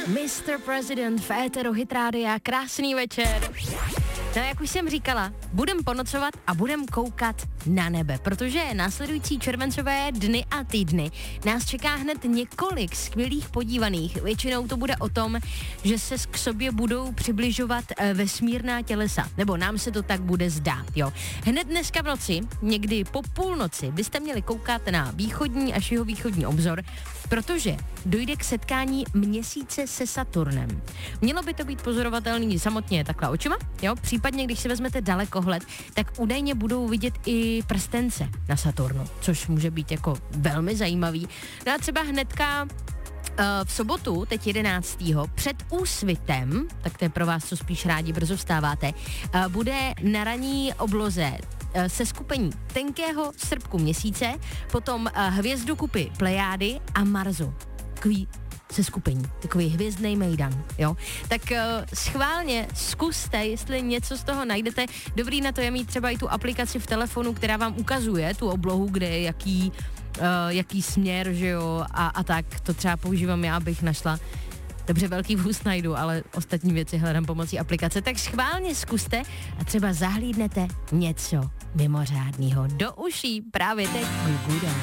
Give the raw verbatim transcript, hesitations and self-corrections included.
mister President v éteru Hit Rádia, krásný večer. No, jak už jsem říkala, budem ponocovat a budem koukat na nebe, protože následující červencové dny a týdny nás čeká hned několik skvělých podívaných. Většinou to bude o tom, že se k sobě budou přibližovat e, vesmírná tělesa, nebo nám se to tak bude zdát, jo. Hned dneska v noci, někdy po půlnoci, byste měli koukat na východní až jihovýchodní obzor, protože dojde k setkání měsíce se Saturnem. Mělo by to být pozorovatelný samotně takhle očima, jo, případně když si vezmete dalekohled, tak údajně budou vidět i prstence na Saturnu, což může být jako velmi zajímavý. No a třeba hnedka v sobotu, teď jedenáctého před úsvitem, tak to je pro vás, co spíš rádi brzo vstáváte, bude na ranní obloze se skupení tenkého srpku měsíce, potom hvězdokupy Plejády a Marsu. Takový seskupení, takový hvězdnej mejdan, jo. Tak uh, schválně zkuste, jestli něco z toho najdete. Dobrý na to je mít třeba i tu aplikaci v telefonu, která vám ukazuje tu oblohu, kde je jaký, uh, jaký směr, že jo, a, a tak. To třeba používám já, abych našla. Dobře, velký vůz najdu, ale ostatní věci hledám pomocí aplikace. Tak schválně zkuste a třeba zahlídnete něco mimořádného do uší právě teď. Guguda.